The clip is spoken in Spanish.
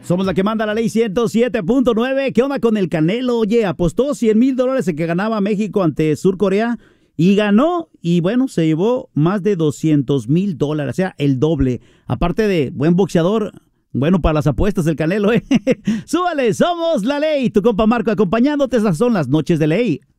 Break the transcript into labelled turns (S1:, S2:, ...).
S1: Somos la que manda la ley 107.9. ¿Qué onda con el Canelo? Oye, apostó $100,000 en que ganaba México ante Sur Corea y ganó. Y bueno, se llevó más de $200,000, o sea, el doble. Aparte de buen boxeador, bueno para las apuestas el Canelo, ¿eh? Súbale, somos la ley. Tu compa Marco acompañándote. Esas son las noches de ley.